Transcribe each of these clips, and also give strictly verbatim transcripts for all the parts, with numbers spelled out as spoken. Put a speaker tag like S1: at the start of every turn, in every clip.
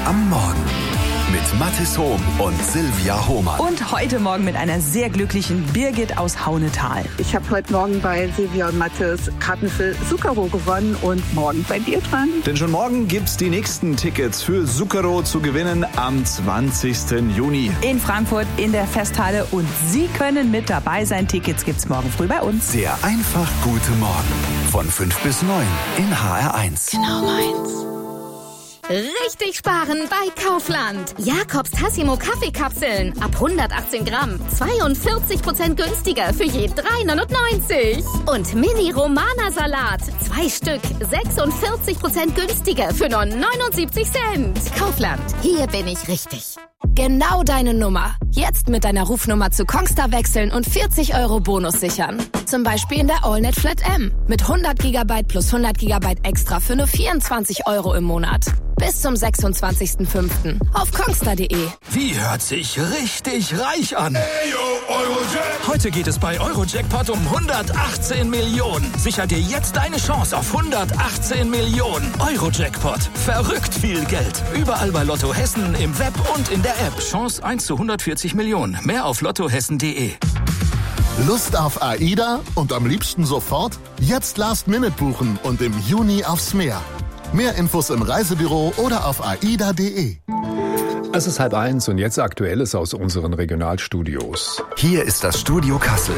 S1: am Morgen mit Mathis Hohm und Silvia Hohmann.
S2: Und heute Morgen mit einer sehr glücklichen Birgit aus Haunetal.
S3: Ich habe heute Morgen bei Silvia und Mathis Karten für Zucchero gewonnen und morgen bei dir dran.
S4: Denn schon morgen gibt's die nächsten Tickets für Zucchero zu gewinnen am zwanzigsten Juni.
S2: In Frankfurt in der Festhalle und Sie können mit dabei sein. Tickets gibt's morgen früh bei uns.
S1: Der einfach gute Morgen von fünf bis neun in H R eins.
S2: Genau meins.
S5: Richtig sparen bei Kaufland. Jakobs Tassimo Kaffeekapseln ab hundertachtzehn Gramm. zweiundvierzig Prozent günstiger für je drei neunundneunzig. Und Mini Romana Salat. Zwei Stück. sechsundvierzig Prozent günstiger für nur neunundsiebzig Cent. Kaufland. Hier bin ich richtig. Genau deine Nummer. Jetzt mit deiner Rufnummer zu Kongstar wechseln und vierzig Euro Bonus sichern. Zum Beispiel in der AllNet Flat M. Mit hundert Gigabyte plus hundert Gigabyte extra für nur vierundzwanzig Euro im Monat. Bis zum sechsundzwanzigsten fünften auf kongstar punkt de.
S6: Wie hört sich richtig reich an? Heute geht es bei Eurojackpot um hundertachtzehn Millionen. Sicher dir jetzt deine Chance auf hundertachtzehn Millionen. Eurojackpot. Verrückt viel Geld. Überall bei Lotto Hessen, im Web und in der App. Chance eins zu hundertvierzig Millionen. Mehr auf lottohessen punkt de.
S7: Lust auf AIDA und am liebsten sofort? Jetzt Last Minute buchen und im Juni aufs Meer. Mehr Infos im Reisebüro oder auf aida punkt de.
S8: Es ist halb eins und jetzt Aktuelles aus unseren Regionalstudios.
S1: Hier ist das Studio Kassel.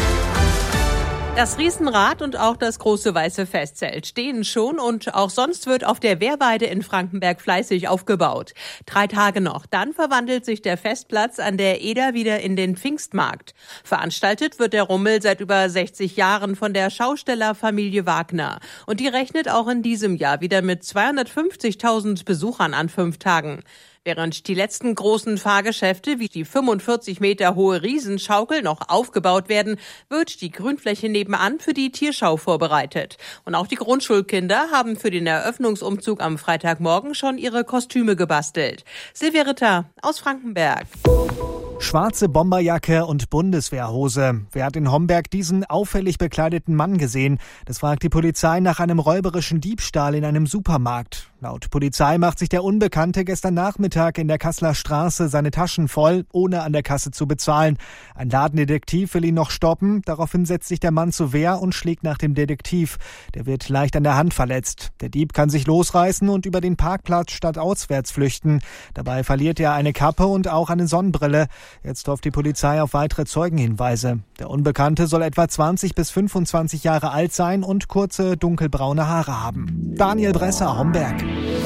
S9: Das Riesenrad und auch das große weiße Festzelt stehen schon und auch sonst wird auf der Wehrweide in Frankenberg fleißig aufgebaut. Drei Tage noch, dann verwandelt sich der Festplatz an der Eder wieder in den Pfingstmarkt. Veranstaltet wird der Rummel seit über sechzig Jahren von der Schaustellerfamilie Wagner. Und die rechnet auch in diesem Jahr wieder mit zweihundertfünfzigtausend Besuchern an fünf Tagen. Während die letzten großen Fahrgeschäfte wie die fünfundvierzig Meter hohe Riesenschaukel noch aufgebaut werden, wird die Grünfläche nebenan für die Tierschau vorbereitet. Und auch die Grundschulkinder haben für den Eröffnungsumzug am Freitagmorgen schon ihre Kostüme gebastelt. Silvia Ritter aus Frankenberg.
S10: Schwarze Bomberjacke und Bundeswehrhose. Wer hat in Homberg diesen auffällig bekleideten Mann gesehen? Das fragt die Polizei nach einem räuberischen Diebstahl in einem Supermarkt. Laut Polizei macht sich der Unbekannte gestern Nachmittag in der Kasseler Straße seine Taschen voll, ohne an der Kasse zu bezahlen. Ein Ladendetektiv will ihn noch stoppen. Daraufhin setzt sich der Mann zur Wehr und schlägt nach dem Detektiv. Der wird leicht an der Hand verletzt. Der Dieb kann sich losreißen und über den Parkplatz stadtauswärts flüchten. Dabei verliert er eine Kappe und auch eine Sonnenbrille. Jetzt hofft die Polizei auf weitere Zeugenhinweise. Der Unbekannte soll etwa zwanzig bis fünfundzwanzig Jahre alt sein und kurze, dunkelbraune Haare haben. Daniel Bresser, Homberg.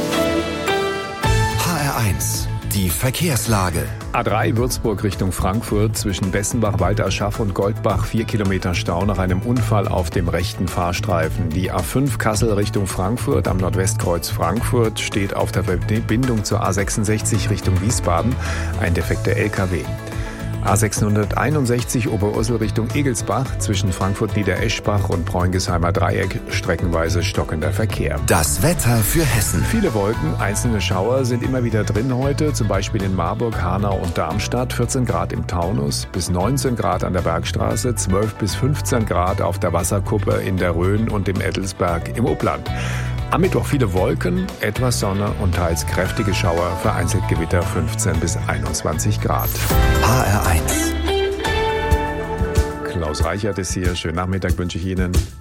S1: H R eins. Die Verkehrslage.
S8: A drei Würzburg Richtung Frankfurt zwischen Bessenbach, Walterschaff und Goldbach vier Kilometer Stau nach einem Unfall auf dem rechten Fahrstreifen. Die A fünf Kassel Richtung Frankfurt am Nordwestkreuz Frankfurt steht auf der Verbindung zur A sechsundsechzig Richtung Wiesbaden ein defekter L K W. A sechshunderteinundsechzig Oberursel Richtung Egelsbach zwischen Frankfurt-Niedereschbach und Bräungheimer Dreieck streckenweise stockender Verkehr.
S1: Das Wetter für Hessen.
S8: Viele Wolken, einzelne Schauer sind immer wieder drin heute, zum Beispiel in Marburg, Hanau und Darmstadt, vierzehn Grad im Taunus, bis neunzehn Grad an der Bergstraße, zwölf bis fünfzehn Grad auf der Wasserkuppe in der Rhön und im Ettelsberg im Upland. Am Mittwoch viele Wolken, etwas Sonne und teils kräftige Schauer, vereinzelt Gewitter fünfzehn bis einundzwanzig Grad.
S1: H R eins.
S8: Klaus Reichert ist hier. Schönen Nachmittag wünsche ich Ihnen.